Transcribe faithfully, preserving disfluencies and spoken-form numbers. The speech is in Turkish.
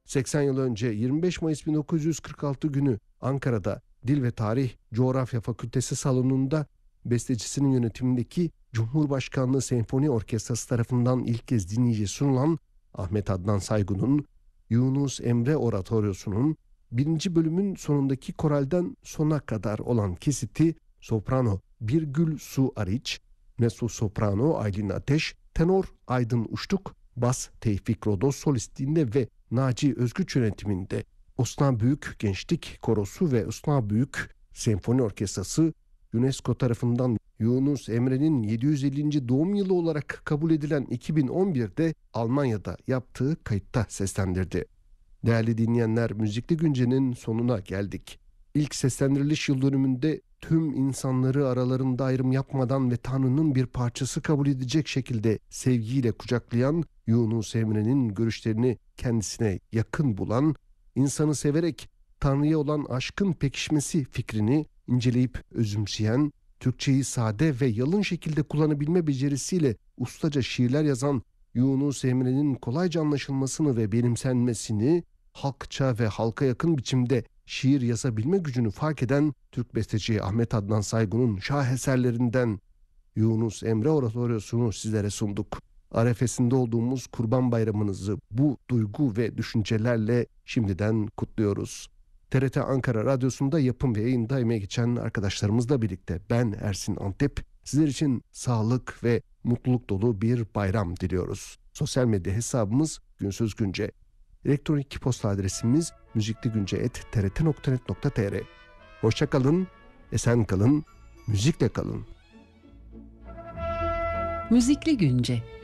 seksen yıl önce yirmi beş Mayıs bin dokuz yüz kırk altı günü Ankara'da Dil ve Tarih Coğrafya Fakültesi salonunda bestecisinin yönetimindeki Cumhurbaşkanlığı Senfoni Orkestrası tarafından ilk kez dinleyiciye sunulan Ahmet Adnan Saygun'un Yunus Emre Oratoryosu'nun birinci bölümün sonundaki koralden sona kadar olan kesiti soprano Birgül Su Ariç, mezzo soprano Aylin Ateş, tenor Aydın Uçtuk, bas Tevfik Rodos solistliğinde ve Naci Özgüç yönetiminde Osman Büyük Gençlik Korosu ve Osman Büyük Senfoni Orkestrası UNESCO tarafından Yunus Emre'nin yedi yüz ellinci doğum yılı olarak kabul edilen iki bin on birde Almanya'da yaptığı kayıtta seslendirdi. Değerli dinleyenler, Müzikli Günce'nin sonuna geldik. İlk seslendiriliş yıl dönümünde tüm insanları aralarında ayrım yapmadan ve Tanrı'nın bir parçası kabul edecek şekilde sevgiyle kucaklayan Yunus Emre'nin görüşlerini kendisine yakın bulan, insanı severek Tanrı'ya olan aşkın pekişmesi fikrini inceleyip özümseyen, Türkçeyi sade ve yalın şekilde kullanabilme becerisiyle ustaca şiirler yazan Yunus Emre'nin kolayca anlaşılmasını ve benimsenmesini, halkça ve halka yakın biçimde şiir yazabilme gücünü fark eden Türk besteci Ahmet Adnan Saygun'un şaheserlerinden Yunus Emre Oratoryosu'nu sizlere sunduk. Arefesinde olduğumuz Kurban Bayramınızı bu duygu ve düşüncelerle şimdiden kutluyoruz. T R T Ankara Radyosu'nda yapım ve yayında emeği geçen arkadaşlarımızla birlikte ben Ersin Antep sizler için sağlık ve mutluluk dolu bir bayram diliyoruz. Sosyal medya hesabımız Günsüz Günce. Elektronik posta adresimiz müzikligunce at t r t nokta net nokta t r. Hoşça kalın, esen kalın, müzikle kalın. Müzikli Günce.